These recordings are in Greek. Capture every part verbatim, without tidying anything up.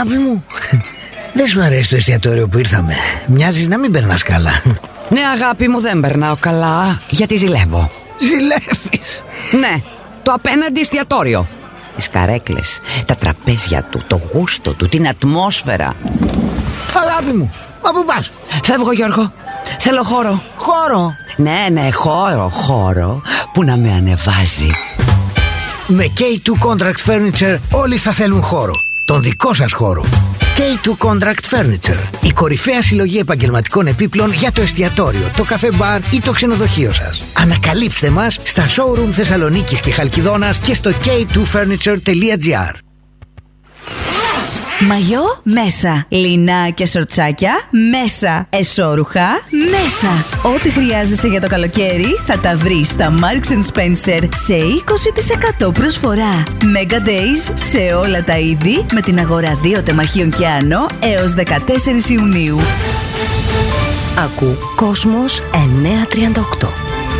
Αγάπη μου, δεν σου αρέσει το εστιατόριο που ήρθαμε? Μοιάζεις να μην περνάς καλά. Ναι, αγάπη μου, δεν περνάω καλά, γιατί ζηλεύω. Ζηλεύεις? Ναι, το απέναντι εστιατόριο. Τις καρέκλες, τα τραπέζια του, το γούστο του, την ατμόσφαιρα. Αγάπη μου, μα πού πας? Φεύγω, Γιώργο, θέλω χώρο. Χώρο? Ναι, ναι, χώρο, χώρο που να με ανεβάζει. Με κέι τού Contract Furniture όλοι θα θέλουν χώρο. Τον δικό σας χώρο. κέι τού Contract Furniture. Η κορυφαία συλλογή επαγγελματικών επίπλων για το εστιατόριο, το καφέ μπαρ ή το ξενοδοχείο σας. Ανακαλύψτε μας στα showroom Θεσσαλονίκης και Χαλκιδόνας και στο κέι τού φέρνιτσερ τελεία τζι άρ. Μαγιό μέσα. Λινά και σορτσάκια μέσα. Εσώρουχα μέσα. Ό,τι χρειάζεσαι για το καλοκαίρι θα τα βρεις στα Marks and Spencer σε είκοσι τοις εκατό προσφορά. Mega Days σε όλα τα είδη με την αγορά δύο τεμαχίων και άνω έως δεκατέσσερις Ιουνίου. Ακού Κόσμος εννιακόσια τριάντα οκτώ.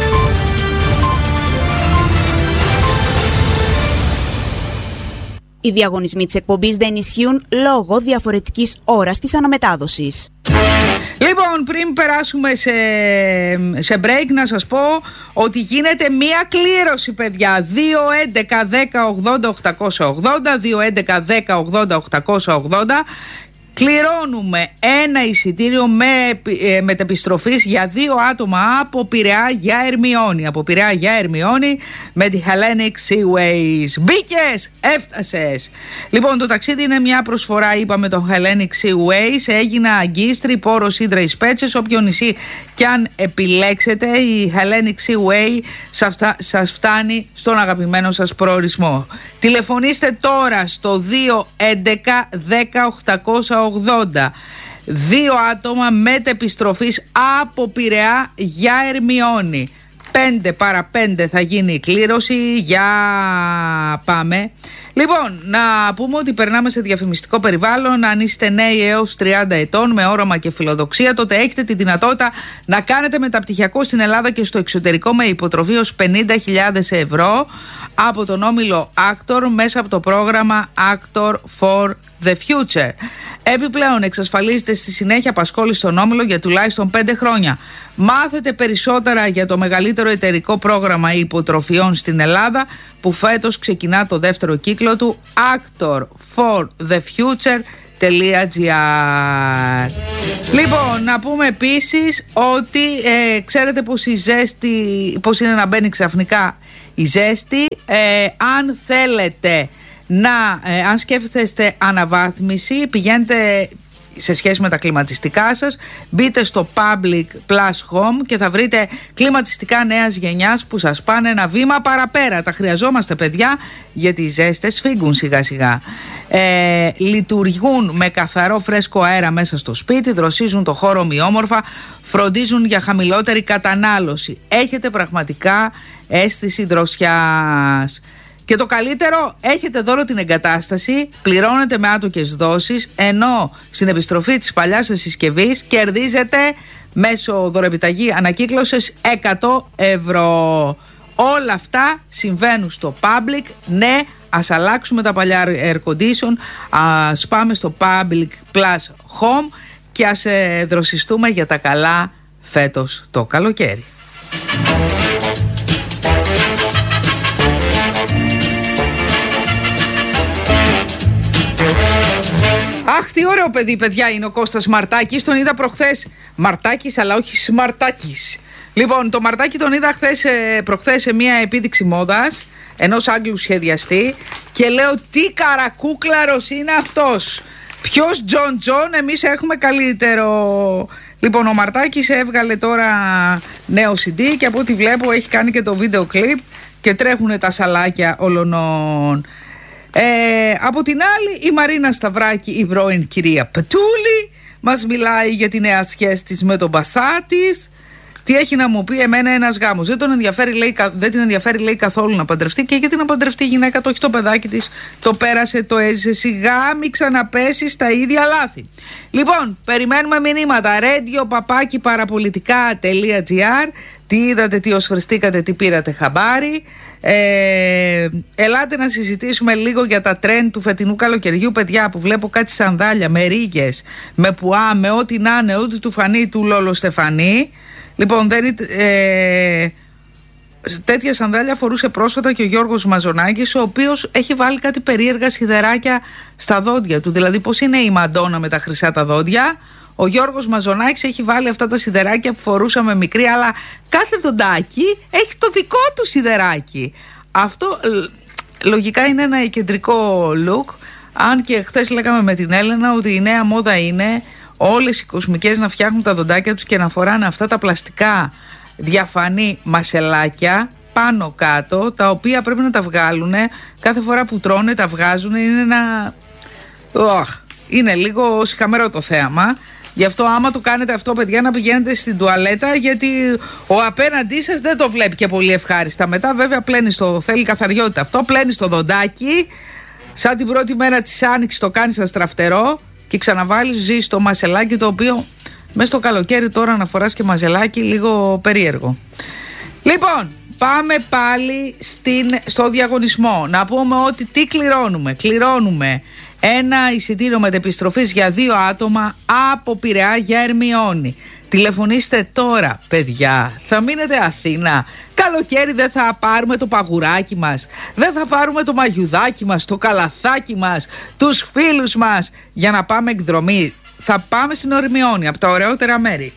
Οι διαγωνισμοί της εκπομπής δεν ισχύουν λόγω διαφορετικής ώρας της αναμετάδοσης. Λοιπόν, πριν περάσουμε σε, σε break, να σας πω ότι γίνεται μία κλήρωση, παιδιά. δύο έντεκα δέκα ογδόντα οκτακόσια ογδόντα, δύο έντεκα δέκα ογδόντα οκτακόσια ογδόντα. Κληρώνουμε ένα εισιτήριο με, ε, μετεπιστροφής για δύο άτομα από Πειραιά για Ερμιόνη. Από Πειραιά για Ερμιόνη με τη Hellenic Seaways. Μπήκες, έφτασες. Λοιπόν, το ταξίδι είναι μια προσφορά, είπαμε, το Hellenic Seaways. Έγινα Αγκίστρι, Πόρος, Ύδρα, Ισπέτσες. Όποιο νησί κι αν επιλέξετε, η Hellenic Seaways σας φτάνει στον αγαπημένο σας προορισμό. Τηλεφωνήστε τώρα στο δύο έντεκα δέκα οκτακόσια ογδόντα. Δύο άτομα μετεπιστροφής από Πειραιά για Ερμιόνη. Πέντε παρά πέντε θα γίνει η κλήρωση. Για πάμε. Λοιπόν, να πούμε ότι περνάμε σε διαφημιστικό περιβάλλον. Αν είστε νέοι έως τριάντα ετών με όραμα και φιλοδοξία, τότε έχετε τη δυνατότητα να κάνετε μεταπτυχιακό στην Ελλάδα και στο εξωτερικό με υποτροφή ως πενήντα χιλιάδες ευρώ από τον όμιλο Actor μέσα από το πρόγραμμα Actor for the Future. Επιπλέον, εξασφαλίζετε στη συνέχεια απασχόληση στον όμιλο για τουλάχιστον πέντε χρόνια. Μάθετε περισσότερα για το μεγαλύτερο εταιρικό πρόγραμμα υποτροφιών στην Ελλάδα που φέτος ξεκινά το δεύτερο κύκλο του, actor for the future τελεία τζι άρ. Λοιπόν, να πούμε επίσης ότι ε, ξέρετε πως η ζέστη, πως είναι να μπαίνει ξαφνικά η ζέστη. ε, αν θέλετε να, ε, αν σκέφτεστε αναβάθμιση, πηγαίνετε σε σχέση με τα κλιματιστικά σας, μπείτε στο Public Plus Home και θα βρείτε κλιματιστικά νέας γενιάς που σας πάνε ένα βήμα παραπέρα. Τα χρειαζόμαστε, παιδιά, γιατί οι ζέστες φύγουν σιγά σιγά. Ε, λειτουργούν με καθαρό φρέσκο αέρα μέσα στο σπίτι, δροσίζουν το χώρο ομοιόμορφα, φροντίζουν για χαμηλότερη κατανάλωση. Έχετε πραγματικά αίσθηση δροσιάς. Και το καλύτερο, έχετε δώρο την εγκατάσταση, πληρώνετε με άτοκες δόσεις, ενώ στην επιστροφή της παλιάς σας συσκευής κερδίζετε μέσω δωρεπιταγή ανακύκλωσης εκατό ευρώ. Όλα αυτά συμβαίνουν στο Public. Ναι, ας αλλάξουμε τα παλιά air condition, ας πάμε στο Public Plus Home και ας ε, δροσιστούμε για τα καλά φέτος το καλοκαίρι. Αχ, τι ωραίο παιδί, παιδιά, είναι ο Κώστας Μαρτάκης. Τον είδα προχθές. Μαρτάκης, αλλά όχι Σμαρτάκης. Λοιπόν, το Μαρτάκη τον είδα χθες, προχθές σε μια επίδειξη μόδας ενός Άγγλου σχεδιαστή και λέω, τι καρακούκλαρος είναι αυτός. Ποιος Τζον Τζον, εμείς έχουμε καλύτερο. Λοιπόν, ο Μαρτάκης έβγαλε τώρα νέο σι ντι και από ό,τι βλέπω έχει κάνει και το βίντεο κλιπ και τρέχουν τα σαλάκια ολονών. Ε, από την άλλη, η Μαρίνα Σταυράκη, η πρώην κυρία Πετούλη, μας μιλάει για τη νέα σχέση της με τον μπασά της. Τι έχει να μου πει, εμένα ένας γάμος. Δεν, τον ενδιαφέρει, λέει, δεν την ενδιαφέρει, λέει, καθόλου να παντρευτεί. Και γιατί να παντρευτεί η γυναίκα, το έχει το παιδάκι της, το πέρασε, το έζησε. Σιγά μην ξαναπέσει στα ίδια λάθη. Λοιπόν, περιμένουμε μηνύματα. radio παπάκι παραπολιτικά τελεία τζι άρ. Τι είδατε, τι οσφρεστήκατε, τι πήρατε χαμπάρι. Ε, ελάτε να συζητήσουμε λίγο για τα τρέντ του φετινού καλοκαιριού, παιδιά, που βλέπω κάτι σανδάλια με ρίγες, με πουά, με ό,τι να είναι, ό,τι του φανεί του Λόλο Στεφανή. Λοιπόν, δεν, ε, τέτοια σανδάλια φορούσε πρόσφατα και ο Γιώργος Μαζονάκης, ο οποίος έχει βάλει κάτι περίεργα σιδεράκια στα δόντια του. Δηλαδή, πώς είναι η Μαντόνα με τα χρυσά τα δόντια, ο Γιώργος Μαζονάκης έχει βάλει αυτά τα σιδεράκια που φορούσαμε μικρή, αλλά κάθε δοντάκι έχει το δικό του σιδεράκι. Αυτό λογικά είναι ένα κεντρικό look, αν και χθες λέγαμε με την Έλενα ότι η νέα μόδα είναι όλες οι κοσμικές να φτιάχνουν τα δοντάκια τους και να φοράνε αυτά τα πλαστικά διαφανή μασελάκια πάνω κάτω, τα οποία πρέπει να τα βγάλουν κάθε φορά που τρώνε, τα βγάζουν. Είναι ένα... Oh, είναι λίγο συχαμερό το θέαμα. Γι' αυτό άμα το κάνετε αυτό, παιδιά, να πηγαίνετε στην τουαλέτα, γιατί ο απέναντί σας δεν το βλέπει και πολύ ευχάριστα. Μετά βέβαια πλένεις το, θέλει καθαριότητα αυτό, πλένεις το δοντάκι, σαν την πρώτη μέρα της άνοιξης το κάνεις αστραφτερό και ξαναβάλεις, ζεις το μασελάκι, το οποίο μέσα στο καλοκαίρι τώρα να φοράς και μαζελάκι λίγο περίεργο. Λοιπόν, πάμε πάλι στην, στο διαγωνισμό. Να πούμε ότι τι κληρώνουμε. Κληρώνουμε ένα εισιτήριο μετεπιστροφής για δύο άτομα από Πειραιά για Ερμιόνη. Τηλεφωνήστε τώρα, παιδιά. Θα μείνετε Αθήνα. Καλοκαίρι δεν θα πάρουμε το παγουράκι μας, δεν θα πάρουμε το μαγιουδάκι μας, το καλαθάκι μας, τους φίλους μας για να πάμε εκδρομή. Θα πάμε στην Ερμιόνη, από τα ωραιότερα μέρη.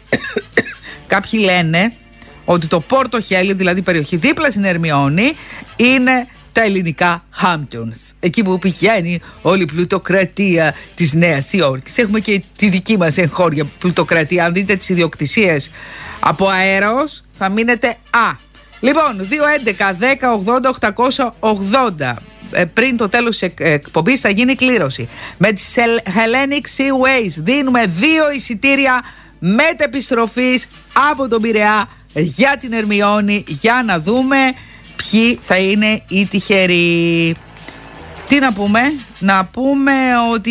Κάποιοι λένε ότι το Πόρτο Χέλι, δηλαδή η περιοχή δίπλα στην Ερμιόνη, είναι τα ελληνικά Hamptons. Εκεί που πηγαίνει όλη η πλουτοκρατία της Νέας Υόρκης. Έχουμε και τη δική μας εγχώρια πλουτοκρατία. Αν δείτε τις ιδιοκτησίες από αέρος, θα μείνετε α. Λοιπόν, δύο έντεκα δέκα ογδόντα οκτακόσια ογδόντα. Ε, πριν το τέλος της εκπομπής θα γίνει κλήρωση. Με τις Hellenic Seaways δίνουμε δύο εισιτήρια μετεπιστροφής από τον Πειραιά για την Ερμιόνη, για να δούμε ποιοι θα είναι οι τυχεροί. Τι να πούμε? Να πούμε ότι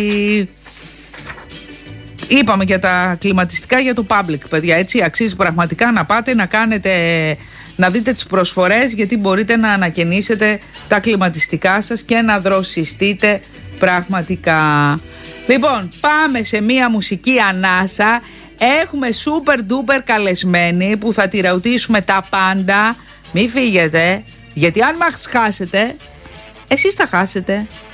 είπαμε για τα κλιματιστικά για το public, παιδιά, έτσι αξίζει πραγματικά να πάτε να κάνετε, να δείτε τις προσφορές, γιατί μπορείτε να ανακαινήσετε τα κλιματιστικά σας και να δροσιστείτε πραγματικά. Λοιπόν, πάμε σε μία μουσική ανάσα. Έχουμε super duper καλεσμένοι που θα τη ρωτήσουμε τα πάντα. Μη φύγετε, γιατί αν μας χάσετε, εσείς θα χάσετε.